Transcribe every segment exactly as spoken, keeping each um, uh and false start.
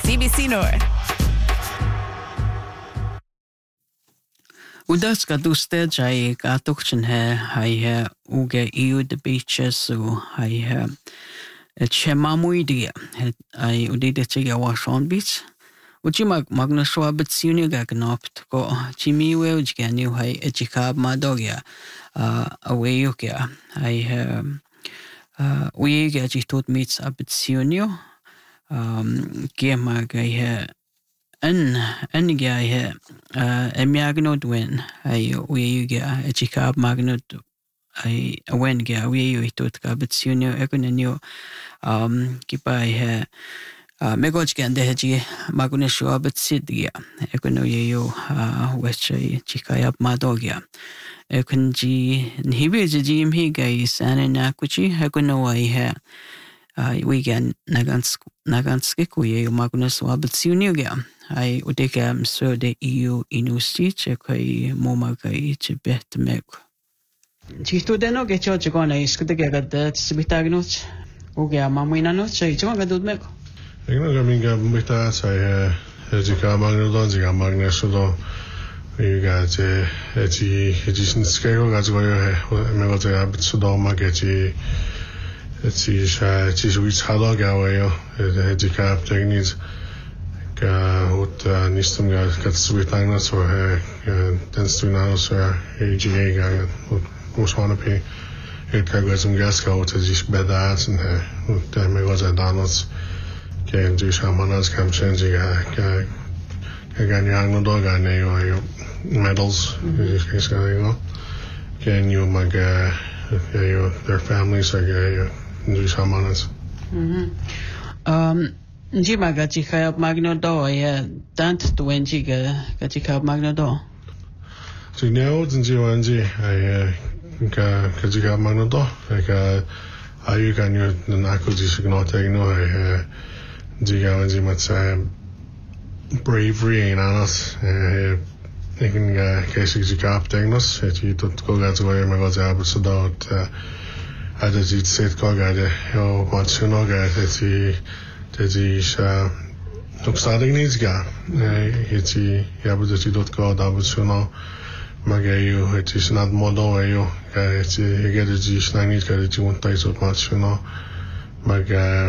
C B C North. Udas kaduste jai katukchen he hai he uge iu de beaches u hai he chemamuidia ai udide chiga washon beach uchi mag magnuswa betsiuni ga gnopt ko chimiwe ujgani hai ejikab madogia away ukia hai he uye ga jitot meets abetsionio gema ga he En en ga he emiagnod wen ai we ga echikab magnod ai wen ga we yo itot ka betsunio ekonenio um kipa he megoj ga de ji magunesho betsidgia ekono yo weche chikayab madogia ekonji nibe ji mi ga sanena kuchi ekono ai he we ga nagans naganske kuye magunesho betsunio ga ai udeka so de eu inustiche kai moma kai chebet meg Chito deno ke cho chikona iskute ke gad sibitagnoch uge mamuina no chai chon gadud meg Ik nog een keer met dat zij het ik ga maar dan ze gaan maar net zo dan je gaat het je het is niet schijnbaar gaat zo je maar wat je hebt zo dan maar het je het is het is zoiets harder gaan je het je gaat technisch goed niet om je gaat zo weer dan zo dan staan nou zo je je gaat moest gewoon op je het kan gaan zo'n gas gaan het is bij dat en dan maar wat dan dat Gen du shamanas kam change ga ga ga ganyang no dog ga ne yo medals is ga yo Gen you mag yo their families are ga du shamanas mhm um nji maga chi khayap magno do ya tant twenty ga ga chi khayap magno do so now nji wanji ai ga ga chi khayap magno do ga ayu ga nyo na ko ji signo te no ai Diga wanneer met bravery en alles. Ik denk dat ik zich op Engels. Het je tot koga te gooien, maar wat ze hebben zo dat uit het iets zit koga de heel wat zo nog uit het je dat is ook staat ik niet ga. Het je je hebt dat je dat koga dat het zo nog maar je het is niet model je het je je gaat het je snel niet gaat het je moet tijd op wat zo nog maar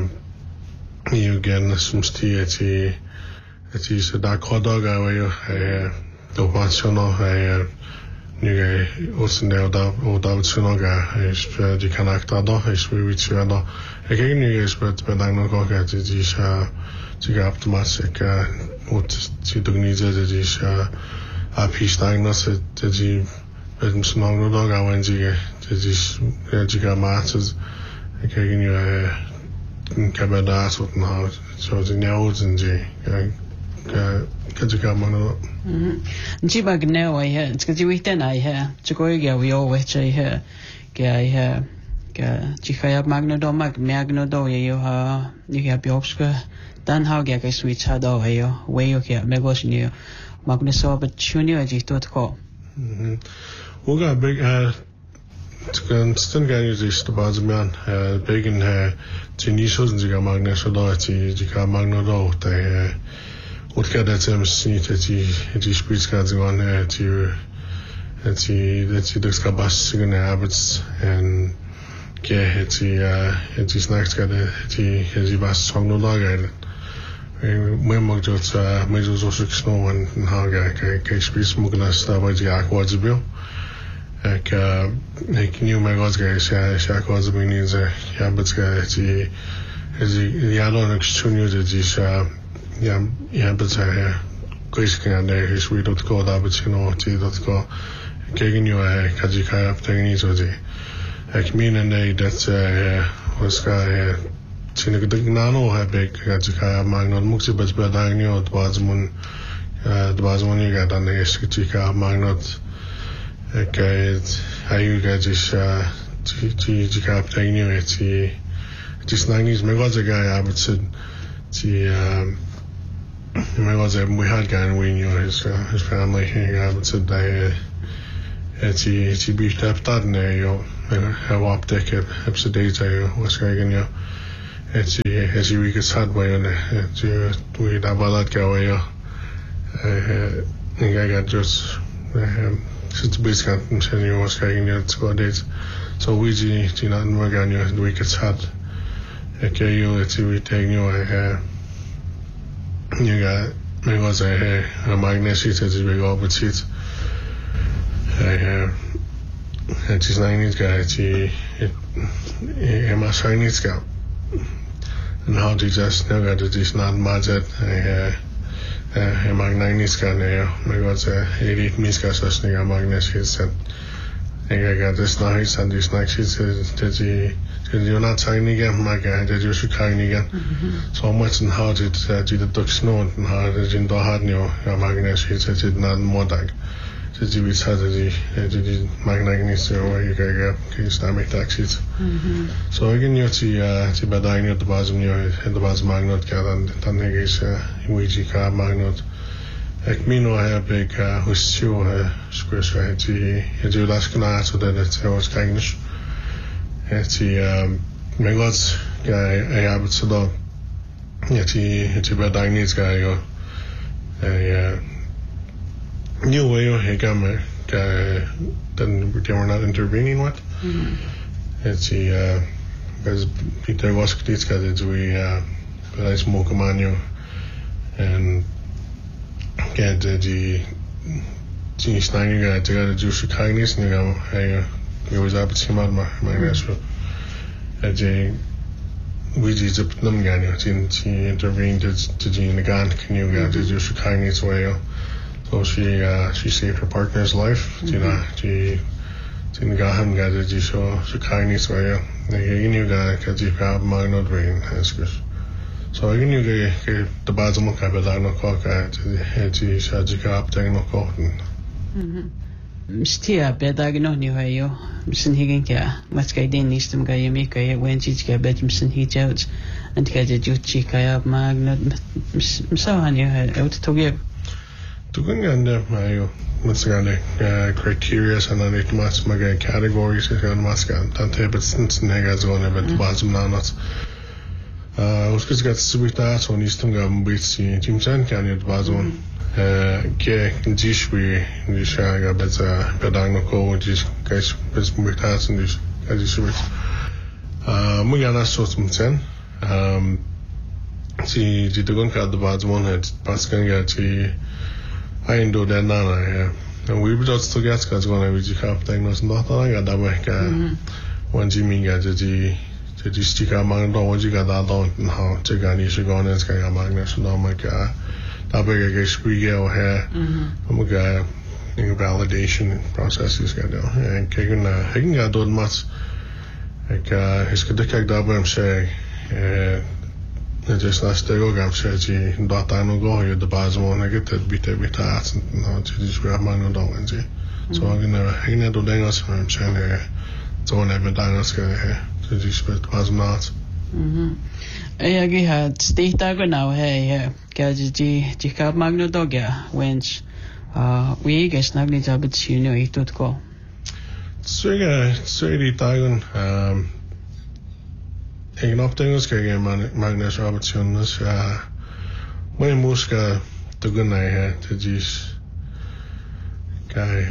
you again some tea at the at is a dark hot dog away eh do passiono eh nu ossen der da o da sunoga is di karakter da is we which we da again nu is but but I know go get it is uh to get up to massic uh what to do needs it is uh a piece diagnosis that you met een snel dog aan je het is je gaat maatjes again you uh Kabada soort nou zo de nieuws en je ka ka je kan maar nou nji bag nou ai ha het je weet dan ai ha je gooi ga we al weet je ha ga ai ha ga je ga je magno do mag magno do je ha je heb je opske dan hou ga ga switch ha do je we je ga me go snie magno so opportunity je tot ko mhm hoe ga big Constant gaan is de basis begin Chinese en ze gaan magna zo dat je je kan magna dat hij wat gaat dat ze misschien dat je je speelt gaat gaan dat je dat je dat je dus kabas zijn habits en ke het je het is niks gaat dat je je was zo nog daar mijn mag dat mijn zo zo snel en haar ga ke speelt mogelijk staan bij je akkoord bij Ik ik nieuw mijn god guys ja ik was bij niet ze ja maar het die die ja dan ik toen nu dat is ja ja ja dat ze koos kan daar is we dat go daar bet you know die dat go kijk nu ik had je kan op tegen niet zo die ik meen en nee dat was ga toen ik de nano heb ik had je kan maar nog moet je best bij daar nu het was mun het was mun je gaat dan is je kan maar nog Ik hij je gaat dus die die die gaat tegen je het die het is nog niet meer wat ik ga hebben ze die maar wat ze we had gaan when you his his family here hebben ze daar het die die beest heb dat nee joh hij op dik heb heb ze deze was kijken joh het je het je wie gezet bij je het je toen je daar balat gawe ja ik ga just zit bezig met zijn jongens kijken je het squad dit zo wie je die naar nog gaan je doe ik het zat ik ga je het je tegen je je ga mij was hij een magnesie het is weer op het zit hij het is niet ga het je hij maar zijn niet ga en how to just know that it is not budget hij hij mag niet gaan ja mij was hij reed miska zoals niet magnesie het ik ga dus naar iets en dus niks is dat je dat je not zijn niet gaan maar dat je zoek gaan niet gaan so much in how to dat je de toch snow en how dat je daar had niet ja magnesie het is not more dag dat je weet dat je dat je magnesie zo je ga je staan met taxis so ik nu zie je bij daar niet de basis nu in de basis magnet kan dan dan is hoe je kan magnet ik meen nou heb ik hoe zo squares right je je dat is klaar zodat het was kijkers het je mijn god ja ik heb het zo dan het je het je bij daar niet ga je ja new way ik kan me then they were not intervening with it's the because Peter was kritisch dat we bereits mogen maken en kent die die snijden gaat tegen de Joodse kindness nu gaan hij we was op het schema maar maar dat zo het je we just op them gaan je die intervened to die in de gaan kan je gaan de Joodse kindness way so she uh, she saved her partner's life you know she tin ga han ga de so so kindness way ne you ga ka ji ka ma no drain as gus so I knew que que the bad mo ka ba no ko ka ji sa ji ka up no ko Stia bedag no ni hayo msin higen ka mas ka din nistum ga yemi ka when ji ka bet msin hi jouts and ka je juchi ka ya magnot msa han yo out to give to go and mayo mas ga ne criteria and then it must maga categories is gan mas ga dan te bet sins nega zo ne bet bazum na not uh os que gat subita so nistum ga mbit si timsan kan it bazum que diz we diz ga bet pedang no ko diz guys bet mbita and diz ga diz subit uh mo ga na so timsan um si di dogon ka de bazum het paskan ga ti I do that now, yeah. And we just to get guys going to be cap diagnosis not I got that way ka when Jimmy got the the the stick out man don't want you got that down how to go ni should go on ska ga magnesia no my ka that big ga spree go here I'm ga in validation processes ga do and kegen na hegen ga do mat ek is ga dik ek daar by hom sê eh het is last day ook aan zitten dat daar nog go je de basis van ik het bit bit uit nou het is weer maar nog dan en zo ik nou ik net door dingen als hem zijn zo hebben daar als je het is met was maat mhm ja ik had steeds daar nou hey kijk je je kan magno dogga wens ah we guys nog niet hebben het you know het tot ko zo ja zo die dagen ehm ik nog dingen kijk man Magnus Robertson dus ja mijn moeska te gaan hè het is kijk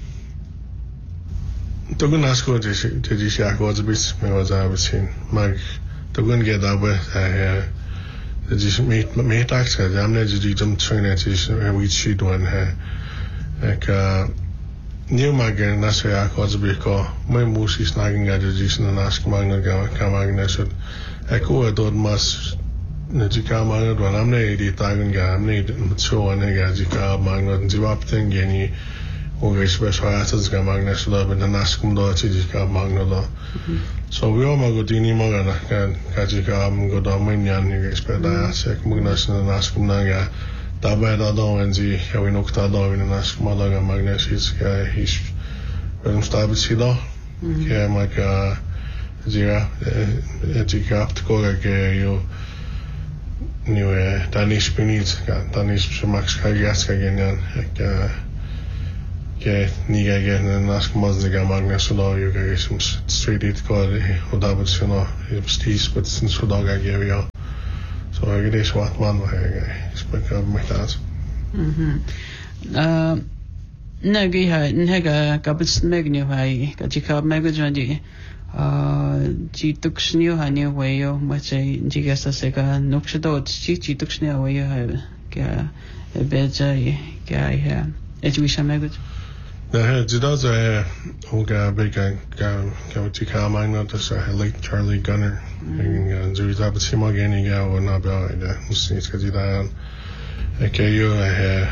te gaan als goed is het is ja goed is met wat we zien maar te gaan get daar bij het is met met tax ga dan net die dan trainen het is we see doen hè ik New magen na se ja ko zbi ko mai musi snagging ga de na nas kamang ga kamang na so eko do mas na ji kamang do namne di tagun ga amne so ane ga ji ka mang na ji wap ten ge ni o ga special atas ga mang na so da ben nas kum do ji ka mang na do so we all go dini mo ga na ga ji ka am go do mai nyan ni ga speda se kum na so nas kum na ga Daarbij dat dan en zie je we nog daar dan in naast malaga magnesis ga is een stabiel sida ja maar ga ja het ik heb te koken je nieuwe dan is benieuwd dan is zo max ga gas ga gaan ik ge niga ge na nask mazniga magna soda yo ge som straight it ko o da but sono stis but sin soda ga ge ya so I get swat man wa ge spek ab mehtas mhm uh na ge ha na ga kabits megni hai ka ji ka meg jandi uh ji tuksni ha ni wa yo ma che ji ga sa se ga nokshdo ji ji tuksni wa yo ha ga be jai ga ha education meg na he jida za o ga be ga ga ga ti ka magna to sa late Charlie Gunner in zuri ta but sima ge ni ga wa na ba da musi ska ji da e ke yo he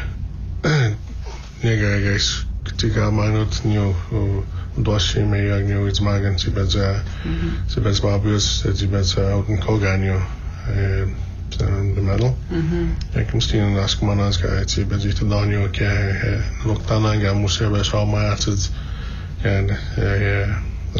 ne ga ga ti ka magna to nyo do shi me ya nyo it's magan si be za si be ba bus si be za out in Koganyo eh the medal. Jeg kan stå og ask man ask at se be dit danio ke lukta na ga musse be så matet and ja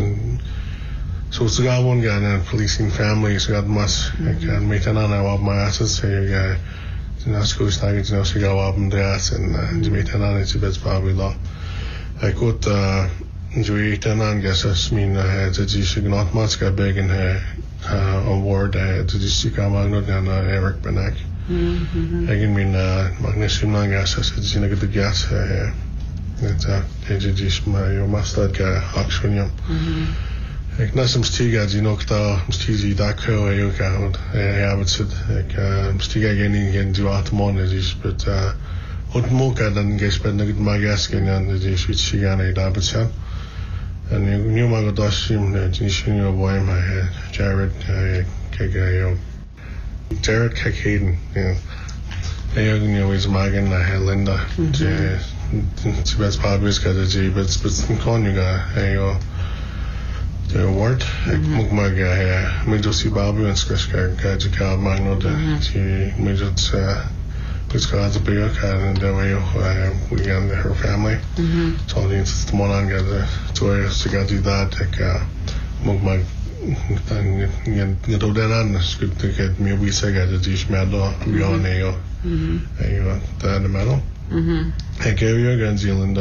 so så ga one guy and policing families got mas kan meet an ana of my assets so you ga na school started no så ga up and that and meet an ana to best probably law I got uh enjoy it and I guess as mean uh that you should not much got big in her uh award uh to just see come out and Eric Benek mhm again mean uh magnesium na gas as it's in a good gas uh it's uh just my your master ga oxygen mhm ik na soms tiga die nog daar mstizi daar ko yo ga ja het zit ik mstiga geen geen du atmon is but uh und moka dan gespend met magas gen en die switch gaan daar betsen en nu nu maar dat sim net is nu boy my Jared kega yo Jared Kaden ja ja nu is magen na Linda je het best probably ga dat je but but kon je ga yo the award ek moet maar ga met dus babu en skashka ga je ka magno de je moet het dus ga het bij elkaar en daar way we gaan her family so it's the one on ga de twee ze gaat die dat ik moet maar dan je je doet dat aan skud te get me we say ga de is maar dan we on eo eo dat de medal mhm ik heb je gaan Zealand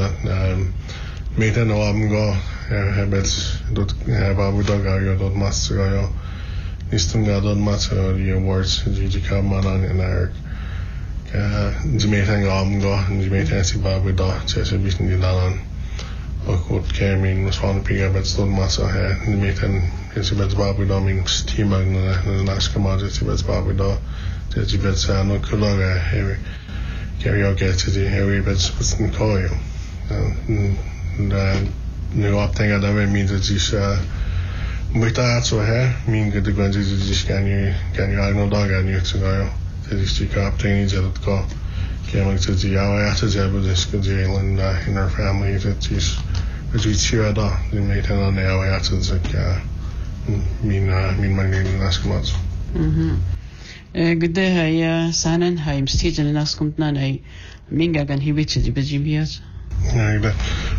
met en om go hebben dat hebben we dan ga dat master ga is toen ga dat master die awards die je kan man aan in Eric die met en om go die met en si babu da ze ze bieden die dan ook wat kemin was van piga met dat master hè die met en is met babu da min team en de naska master die met babu da dat je bet zijn ook kulaga hè carry out get to the heavy bits with some coil and nu op dingen dat we mean dat is moet dat zo hè mean dat de grenzen is kan je kan je eigenlijk nog daar gaan niet zo nou dat is die kap dingen dat het kan kan ik het ja ja het hebben dus kan je in in our family dat is dat is hier daar die met en dan ja ja het is ik ja mean mean my name last month mhm gde hay sanan hay mstijen nas komt na ay minga gan hibitje di bejimias ja ik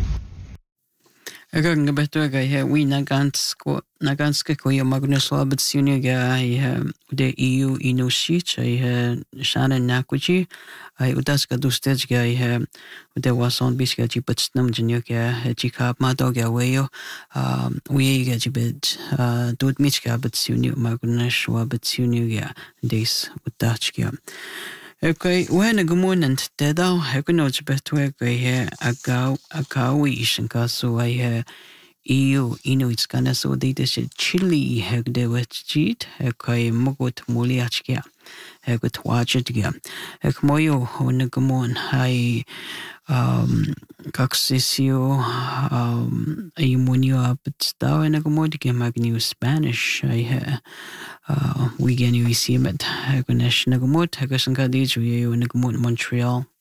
Aga nga beto ga he we na gansko na ganske ko yo Magnus Labet Senior ga he de E U inoshich he shana nakuji ai udas ga dustej ga he de wason biska ji patnam junior ga ji kap ma do ga weyo we ga ji bit dut mich ga bet Senior Magnus Labet Senior ga des utach ga Okay, when a gumonant dedo, hegonoj betweg he agau agawi shankasu I E U inuits gana so de chili heg de wetjit, hekai mogot muliachkia, hegot wajitgia. Hek moyo on a gumon hai um coxisio um imunio up down and a gumodic magnu Spanish I uh we get you see it Hagonesh Nagamut Hagasanka Diju Nagumut Montreal